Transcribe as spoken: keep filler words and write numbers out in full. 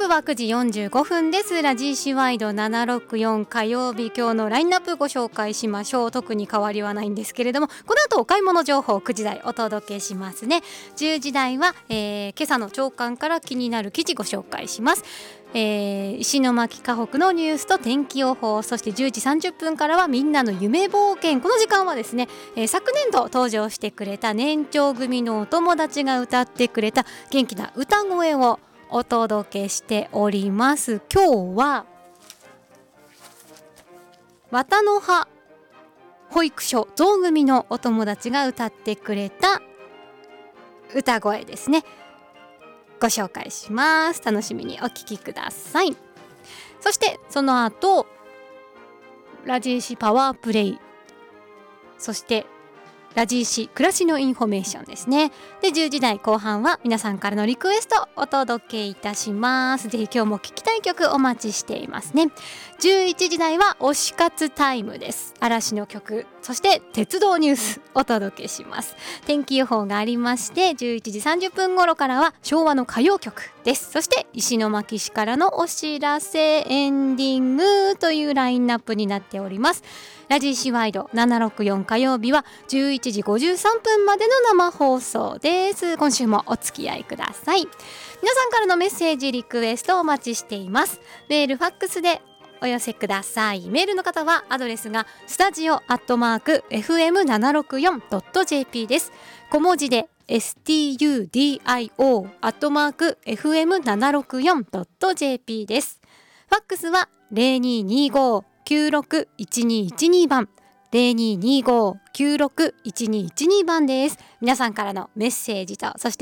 はくじよんじゅうごふんです。ラジーシワイドななろくよん火曜日、今日のラインナップご紹介しましょう。特に変わりはないんですけれども、この後お買い物情報くじ台お届けしますね。じゅうじ台は、えー、今朝の朝刊から気になる記事ご紹介します。えー、石巻河北のニュースと天気予報、そしてじゅうじさんじゅっぷんからはみんなの夢冒険。この時間はですね、えー、昨年度登場してくれた年長組のお友達が歌ってくれた元気な歌声をお届けしております。今日は綿の葉保育所象組のお友達が歌ってくれた歌声ですね、ご紹介します。楽しみにお聞きください。そしてその後ラジーシパワープレイ、そしてラジーシ暮らしのインフォメーションですね。でじゅうじ台後半は皆さんからのリクエストお届けいたします。ぜひ今日も聴きたい曲お待ちしていますね。じゅういちじ台は推し活タイムです。嵐の曲、そして鉄道ニュースお届けします。天気予報がありまして、じゅういちじさんじゅっぷん頃からは昭和の歌謡曲です。そして石巻市からのお知らせ、エンディングというラインナップになっております。ラジーシワイドななろくよん火曜日はじゅういちじごじゅうさんぷんまでの生放送です。今週もお付き合いください。皆さんからのメッセージリクエストお待ちしています。メールファックスでお寄せください。メールの方はアドレスがスタジオアットマーク エフエムななろくよんドットジェーピー です。小文字で エスティーユーディーアイオー アットマーク エフエムななろくよんドットジェーピー です。ファックスはゼロにーにーごーきゅうろくいちにーいちにー番、ゼロにーにーごーきゅうろくいちにーいちにー番です。皆さんからのメッセージと、そして